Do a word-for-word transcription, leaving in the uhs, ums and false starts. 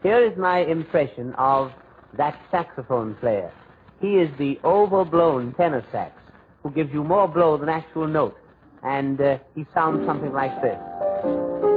Here is my impression of that saxophone player. He is the overblown tenor sax who gives you more blow than actual note, and uh, he sounds something like this.